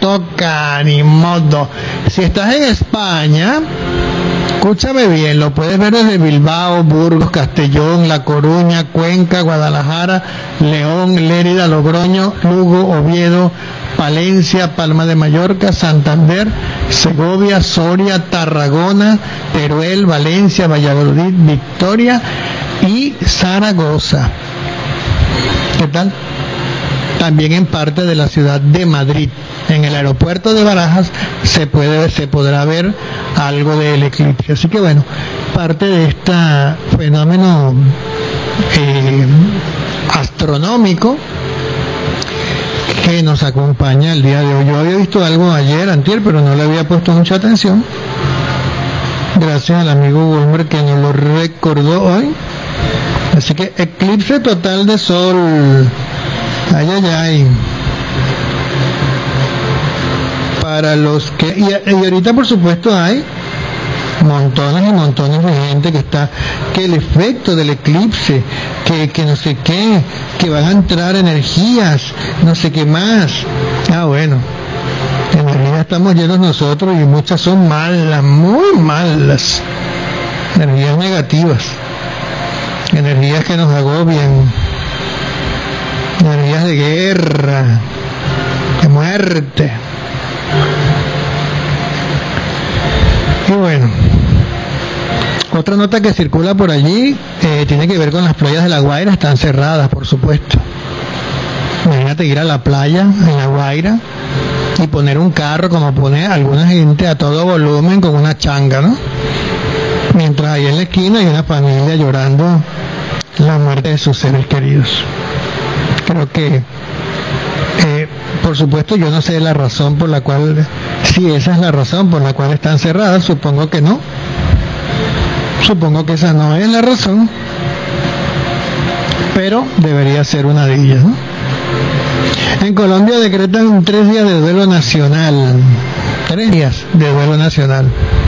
toca, ni modo. Si estás en España, escúchame bien, lo puedes ver desde Bilbao, Burgos, Castellón, La Coruña, Cuenca, Guadalajara, León, Lérida, Logroño, Lugo, Oviedo, Palencia, Palma de Mallorca, Santander, Segovia, Soria, Tarragona, Teruel, Valencia, Valladolid, Victoria y Zaragoza. ¿Qué tal? También en parte de la ciudad de Madrid. En el aeropuerto de Barajas se podrá ver algo del eclipse. Así que bueno, parte de este fenómeno astronómico que nos acompaña el día de hoy. Yo había visto algo ayer, antier, pero no le había puesto mucha atención. Gracias al amigo Wilmer que nos lo recordó hoy. Así que eclipse total de sol. Ay, ay, ay. Para los que... Y ahorita, por supuesto, hay montones y montones de gente que el efecto del eclipse, que no sé qué, que van a entrar energías, no sé qué más. Bueno, en realidad estamos llenos nosotros y muchas son malas, muy malas. Energías negativas, energías que nos agobian, energías de guerra, de muerte. Y bueno, otra nota que circula por allí tiene que ver con las playas de La Guaira. Están cerradas, por supuesto. Imagínate ir a la playa en La Guaira y poner un carro como pone alguna gente a todo volumen con una changa, ¿no? Mientras ahí en la esquina hay una familia llorando la muerte de sus seres queridos. Creo que por supuesto yo no sé la razón por la cual, si esa es la razón por la cual están cerradas, supongo que no, supongo que esa no es la razón, pero debería ser una de ellas, ¿no? En Colombia decretan 3 días de duelo nacional, 3 días de duelo nacional.